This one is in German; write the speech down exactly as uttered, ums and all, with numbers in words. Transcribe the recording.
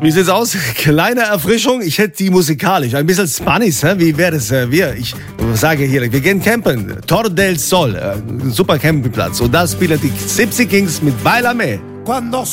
Wie sieht's aus? Kleine Erfrischung. Ich hätte die musikalisch. Ein bisschen Spanisch. Hä? Wie wäre das? Äh, wir, ich sage hier, wir gehen campen. Tor del Sol. Äh, super Campingplatz. Und da spielen die Gypsy Kings mit Bailame. Cuando